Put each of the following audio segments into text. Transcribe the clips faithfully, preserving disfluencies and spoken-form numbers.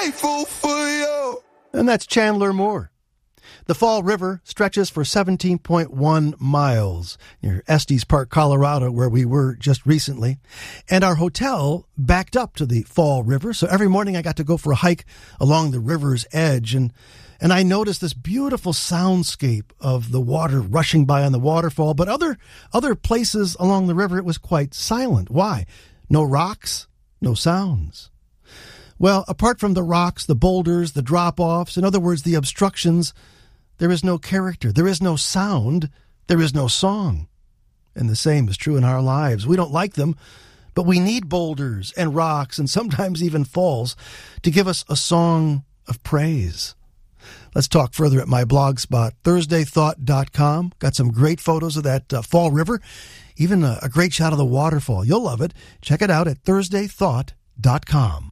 grateful for you. And that's Chandler Moore. The Fall River stretches for seventeen point one miles near Estes Park, Colorado, where we were just recently. And our hotel backed up to the Fall River. So every morning I got to go for a hike along the river's edge. And, and I noticed this beautiful soundscape of the water rushing by on the waterfall. But other, other places along the river, it was quite silent. Why? No rocks, no sounds. Well, apart from the rocks, the boulders, the drop-offs, in other words, the obstructions, there is no character, there is no sound, there is no song. And the same is true in our lives. We don't like them, but we need boulders and rocks and sometimes even falls to give us a song of praise. Let's talk further at my blog spot, thursday thought dot com. Got some great photos of that uh, Fall River, even a, a great shot of the waterfall. You'll love it. Check it out at thursday thought dot com.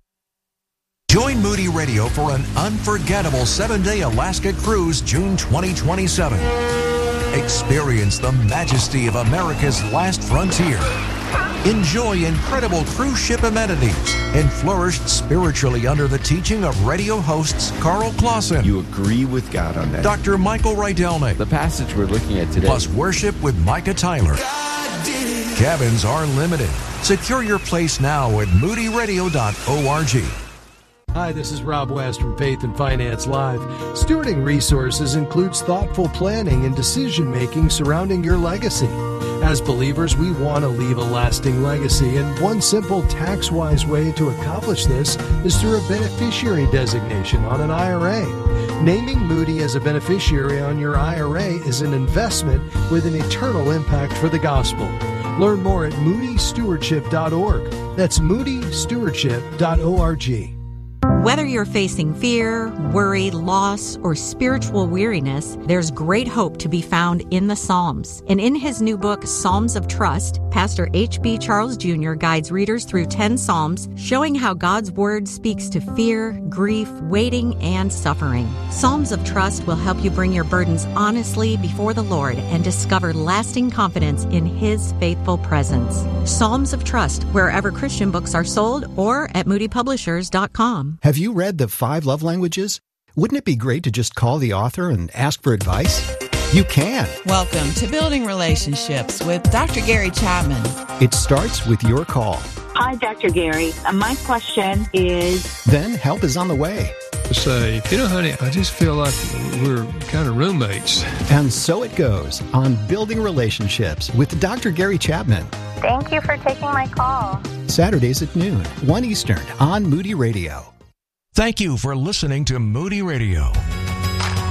Join Moody Radio for an unforgettable seven-day Alaska cruise June twenty twenty-seven. Experience the majesty of America's last frontier. Enjoy incredible cruise ship amenities and flourish spiritually under the teaching of radio hosts Carl Clausen. You agree with God on that. Doctor Michael Rydelnik. The passage we're looking at today. Plus worship with Micah Tyler. Cabins are limited. Secure your place now at moody radio dot org. Hi, this is Rob West from Faith and Finance Live. Stewarding resources includes thoughtful planning and decision-making surrounding your legacy. As believers, we want to leave a lasting legacy, and one simple tax-wise way to accomplish this is through a beneficiary designation on an I R A. Naming Moody as a beneficiary on your I R A is an investment with an eternal impact for the gospel. Learn more at moody stewardship dot org. That's moody stewardship dot org. Whether you're facing fear, worry, loss, or spiritual weariness, there's great hope to be found in the Psalms. And in his new book, Psalms of Trust, Pastor H B Charles Junior guides readers through ten Psalms, showing how God's Word speaks to fear, grief, waiting, and suffering. Psalms of Trust will help you bring your burdens honestly before the Lord and discover lasting confidence in His faithful presence. Psalms of Trust, wherever Christian books are sold, or at moody publishers dot com. Have you read The Five Love Languages? Wouldn't it be great to just call the author and ask for advice? You can. Welcome to Building Relationships with Doctor Gary Chapman. It starts with your call. Hi, Doctor Gary. Uh, my question is... Then help is on the way. Say, you know, honey, I just feel like we're kind of roommates. And so it goes on Building Relationships with Doctor Gary Chapman. Thank you for taking my call. Saturdays at noon, one Eastern on Moody Radio. Thank you for listening to Moody Radio.